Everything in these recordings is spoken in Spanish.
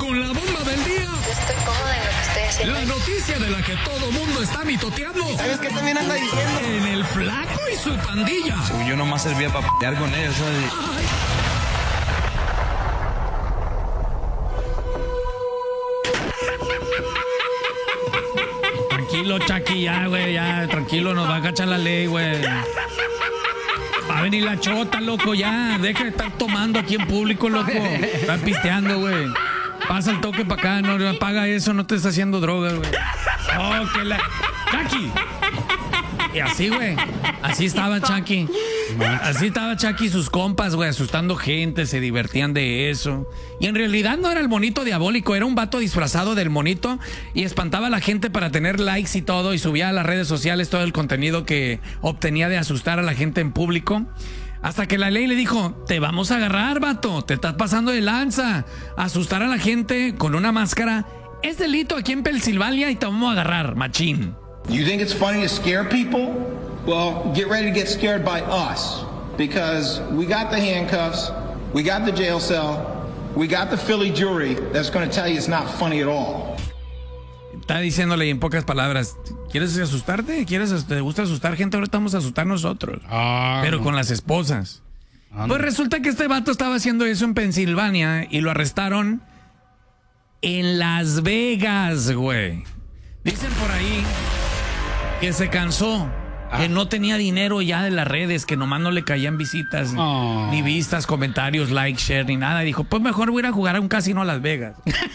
con la bomba del día. Yo estoy cómoda en lo que estoy haciendo. La noticia de la que todo mundo está mitoteando. ¿Sabes qué también anda diciendo? En el Flaco y su pandilla. Uy, yo nomás servía para pelear con ellos, ¿sabes? Tranquilo, Chucky, ya, güey, ya, tranquilo, nos va a cachar la ley, güey. Va a venir la chota, loco, ya. Deja de estar tomando aquí en público, loco. Están pisteando, güey. Pasa el toque para acá, no paga eso, no te está haciendo droga, güey. Oh, que la... ¡Chucky! Y así, güey. Así estaba Chucky. Así estaba Chucky y sus compas, güey, asustando gente, se divertían de eso. Y en realidad no era el monito diabólico, era un vato disfrazado del monito y espantaba a la gente para tener likes y todo y subía a las redes sociales todo el contenido que obtenía de asustar a la gente en público. Hasta que la ley le dijo, te vamos a agarrar, vato, te estás pasando de lanza. Asustar a la gente con una máscara es delito aquí en Pensilvania y te vamos a agarrar, machín. You think it's funny to scare people? Well, get ready to get scared by us. Because we got the handcuffs, we got the jail cell, we got the Philly jury that's going to tell you it's not funny at all. Está diciéndole en pocas palabras, ¿quieres asustarte? ¿Te gusta asustar gente? Ahora estamos a asustar nosotros. Pero con las esposas. Pues resulta que este vato estaba haciendo eso en Pensilvania y lo arrestaron en Las Vegas, güey. Dicen por ahí que se cansó, que no tenía dinero ya de las redes, que nomás no le caían visitas, ni vistas, comentarios, likes, share, ni nada. Y dijo, pues mejor voy a ir a jugar a un casino a Las Vegas.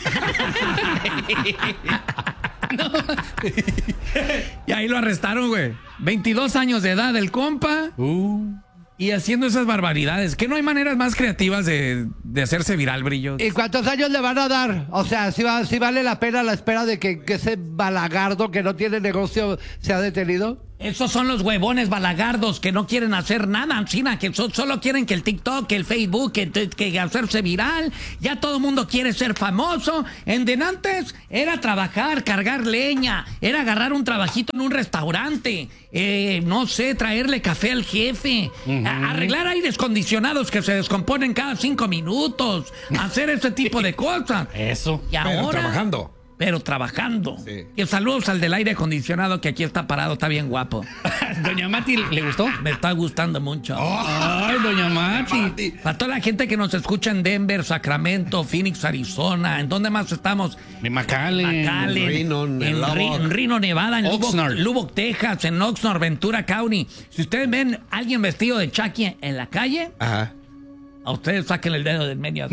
Y ahí lo arrestaron, güey. 22 años de edad el compa. Y haciendo esas barbaridades. Que no hay maneras más creativas de hacerse viral, Brillo. ¿Y cuántos años le van a dar? O sea, si vale la pena la espera de que ese balagardo que no tiene negocio sea detenido. Esos son los huevones balagardos que no quieren hacer nada, China, que solo quieren que el TikTok, que el Facebook, que hacerse viral. Ya todo el mundo quiere ser famoso. En antes era trabajar, cargar leña, era agarrar un trabajito en un restaurante, no sé, traerle café al jefe, arreglar aires acondicionados que se descomponen cada 5 minutos, hacer ese tipo de cosas. Eso. Y ahora, pero trabajando. Sí. Y saludos al del aire acondicionado que aquí está parado, está bien guapo. ¿Doña Mati le gustó? Me está gustando mucho. Ay, doña Mati. Para toda la gente que nos escucha en Denver, Sacramento, Phoenix, Arizona, ¿en dónde más estamos? En McAllen, en Reno, Nevada, en Lubbock, Texas, en Oxnard, Ventura County. Si ustedes ven a alguien vestido de Chucky en la calle, a ustedes saquen el dedo del medio.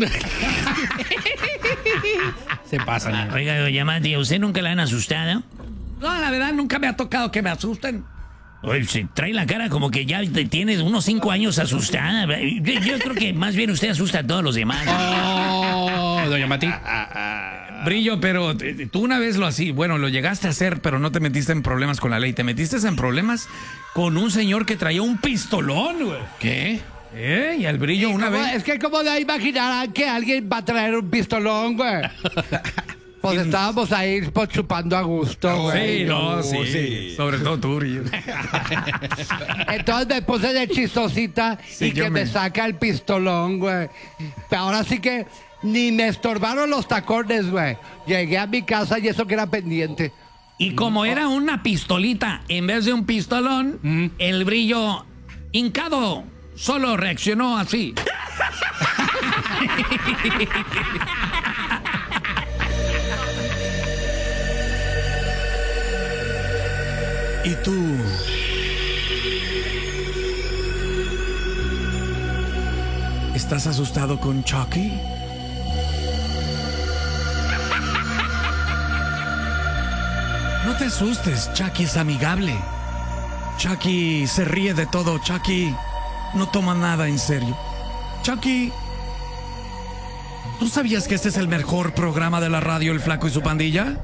Se pasan. Oiga, doña Mati, ¿a usted nunca la han asustado? No, la verdad, nunca me ha tocado que me asusten. Oye, se trae la cara como que ya tienes unos 5 años asustada. Yo creo que más bien usted asusta a todos los demás. Doña Mati. Brillo, pero tú una vez lo llegaste a hacer, pero no te metiste en problemas con la ley. Te metiste en problemas con un señor que traía un pistolón, güey. ¿Qué? Y al Brillo una vez. Es que como de imaginar que alguien va a traer un pistolón, güey. Pues estábamos ahí pues, chupando a gusto, güey. Sí. Sobre todo tú, Brillo. Entonces me puse de chistosita y que me saca el pistolón, güey. Pero ahora sí que ni me estorbaron los tacones, güey. Llegué a mi casa y eso que era pendiente. Y como era una pistolita en vez de un pistolón, el Brillo hincado solo reaccionó así. ¿Y tú? ¿Estás asustado con Chucky? No te asustes, Chucky es amigable. Chucky se ríe de todo, Chucky no toma nada en serio. Chucky, ¿tú sabías que este es el mejor programa de la radio, El Flaco y su pandilla?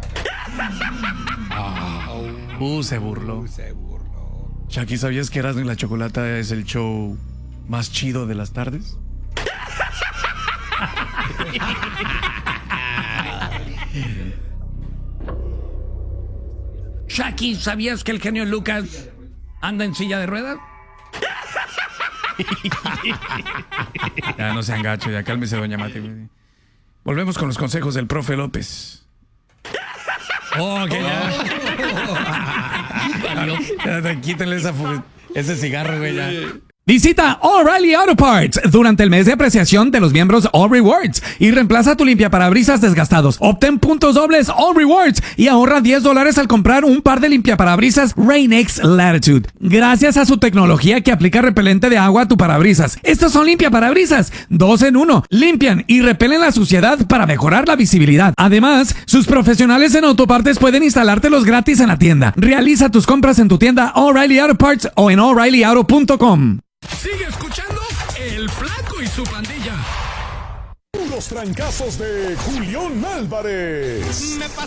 Se burló. Chucky, ¿sabías que Erasmo y la Chocolata es el show más chido de las tardes? Chucky, ¿sabías que el genio Lucas anda en silla de ruedas? Ya no sean gachos, ya cálmese, doña Mati. Volvemos con los consejos del profe López. Oh, que ya. Quítenle ese cigarro, güey, ya. Visita O'Reilly Auto Parts durante el mes de apreciación de los miembros All Rewards y reemplaza tu limpiaparabrisas desgastados. Obtén puntos dobles All Rewards y ahorra $10 al comprar un par de limpiaparabrisas Rain-X Latitude. Gracias a su tecnología que aplica repelente de agua a tu parabrisas. Estos son limpiaparabrisas 2 en 1. Limpian y repelen la suciedad para mejorar la visibilidad. Además, sus profesionales en autopartes pueden instalártelos gratis en la tienda. Realiza tus compras en tu tienda O'Reilly Auto Parts o en o'ReillyAuto.com. Sigue escuchando El Flaco y su pandilla. Los trancazos de Julián Álvarez. Me pasó